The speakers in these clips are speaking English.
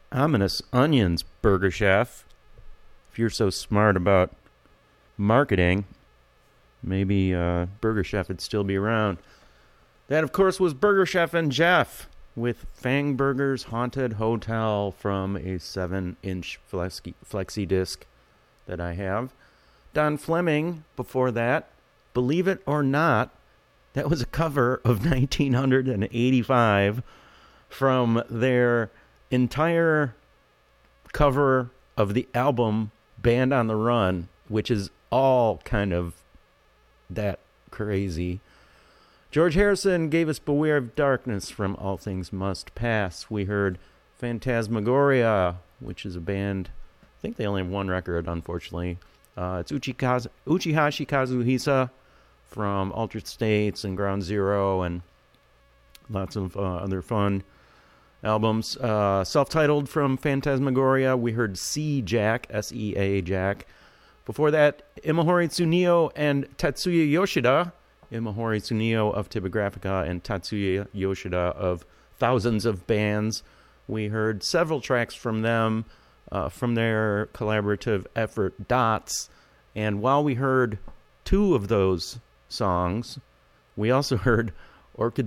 Ominous Onions, Burger Chef. If you're so smart about marketing, maybe Burger Chef would still be around. That, of course, was Burger Chef and Jeff with Fang Burger's Haunted Hotel from a 7-inch flexi disc that I have. Don Fleming, before that, believe it or not, that was a cover of 1985 from their entire cover of the album Band on the Run, which is all kind of that crazy. George Harrison gave us Beware of Darkness from All Things Must Pass. We heard Phantasmagoria, which is a band, I think they only have one record, unfortunately. It's Uchihashi Kazuhisa from Altered States and Ground Zero and lots of other fun albums. Self-titled from Phantasmagoria, we heard Sea Jack, S-E-A Jack. Before that, Imahori Tsuneo and Tatsuya Yoshida. Imahori Tsuneo of Typographica and Tatsuya Yoshida of thousands of bands. We heard several tracks from them, from their collaborative effort, Dots. And while we heard two of those songs, we also heard Orchid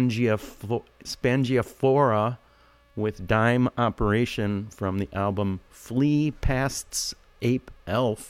Spangiaphora with Dime Operation from the album Flee Past's Ape Elf.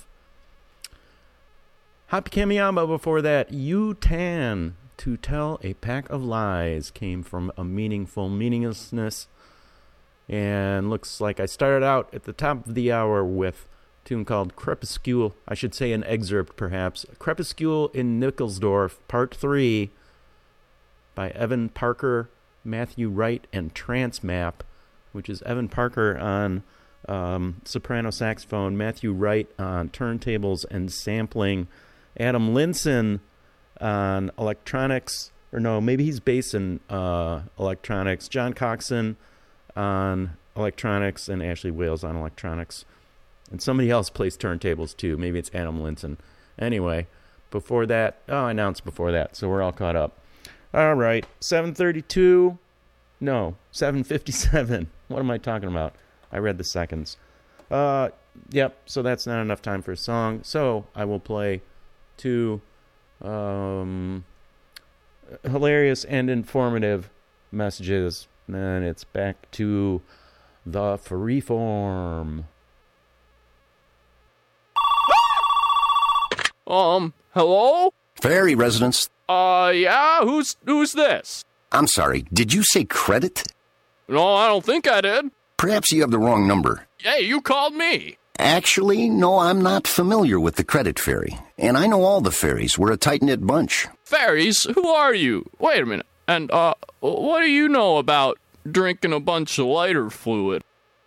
Happy Kamiyama before that, U-Tan, To Tell a Pack of Lies, came from A Meaningful Meaninglessness. And looks like I started out at the top of the hour with a tune called Crepuscule. I should say an excerpt, perhaps. Crepuscule in Nickelsdorf, Part 3, by Evan Parker, Matthew Wright, and Trance Map, which is Evan Parker on soprano saxophone, Matthew Wright on turntables and sampling, Adam Linson on electronics, or no, maybe he's bass in electronics, John Coxon on electronics, and Ashley Wales on electronics. And somebody else plays turntables too. Maybe it's Adam Linson. Anyway, before that, I announced before that, so we're all caught up. All right, 7:32. No, 7:57. What am I talking about? I read the seconds. Yep, so that's not enough time for a song. So I will play two hilarious and informative messages. And then it's back to the Freeform. Hello? Ferry residence. Yeah, who's this? I'm sorry, did you say credit? No, I don't think I did. Perhaps you have the wrong number. Hey, you called me. Actually, no, I'm not familiar with the credit ferry. And I know all the ferries. We're a tight-knit bunch. Ferries? Who are you? Wait a minute. And, what do you know about drinking a bunch of lighter fluid?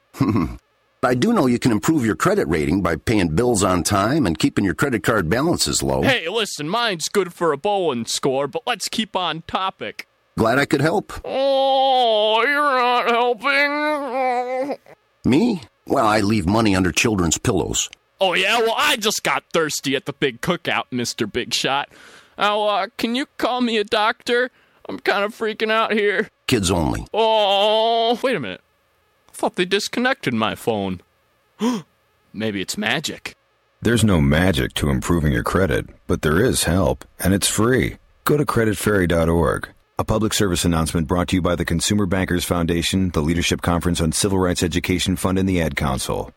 I do know you can improve your credit rating by paying bills on time and keeping your credit card balances low. Hey, listen, mine's good for a bowling score, but let's keep on topic. Glad I could help. Oh, you're not helping. Me? Well, I leave money under children's pillows. Oh, yeah? Well, I just got thirsty at the big cookout, Mr. Big Shot. Now, can you call me a doctor? I'm kind of freaking out here. Kids only. Oh, wait a minute. I thought they disconnected my phone. Maybe it's magic. There's no magic to improving your credit, but there is help, and it's free. Go to creditferry.org. A public service announcement brought to you by the Consumer Bankers Foundation, the Leadership Conference on Civil Rights Education Fund, and the Ad Council.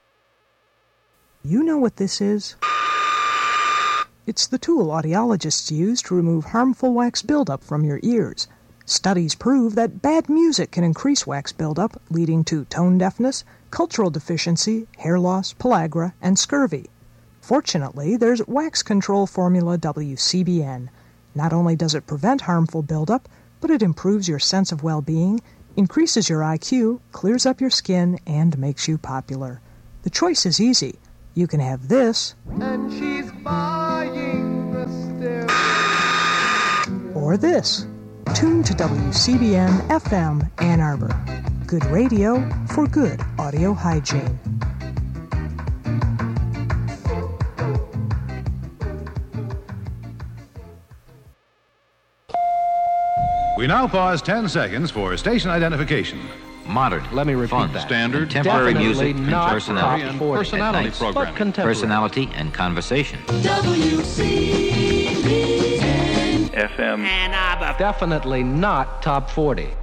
You know what this is? It's the tool audiologists use to remove harmful wax buildup from your ears. Studies prove that bad music can increase wax buildup, leading to tone deafness, cultural deficiency, hair loss, pellagra, and scurvy. Fortunately, there's Wax Control Formula WCBN. Not only does it prevent harmful buildup, but it improves your sense of well-being, increases your IQ, clears up your skin, and makes you popular. The choice is easy. You can have this, and she's buying the still, or this. Tune to WCBN FM Ann Arbor. Good radio for good audio hygiene. We now pause 10 seconds for station identification. modern, let me repeat fun, that. standard, contemporary music, not personality, top 40. personality program, personality and conversation. WCBN FM. Definitely not top 40.